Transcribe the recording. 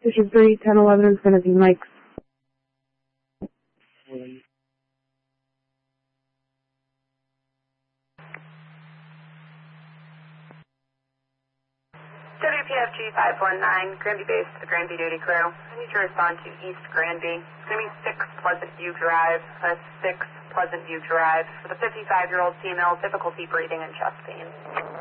Station 3, 1011 is going to be Mike's. WPFG 519, Granby base to the Granby duty crew. I need to respond to East Granby. It's going to be 6 Pleasant View Drive. That's 6 Pleasant View Drive. With a 55-year-old female, difficulty breathing and chest pain.